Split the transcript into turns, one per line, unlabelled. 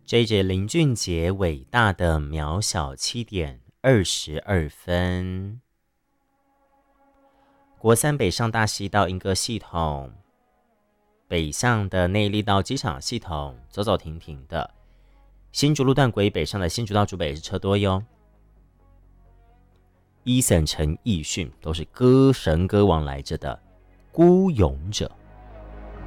J.J. 林俊杰伟大的渺小7点22分。国三北上大溪到莺歌系统，北向的内坜到机场系统走走停停的。新竹路段轨北上的新竹到竹北是车多哟。Eason 陈奕迅都是歌神歌王来着的，孤勇者。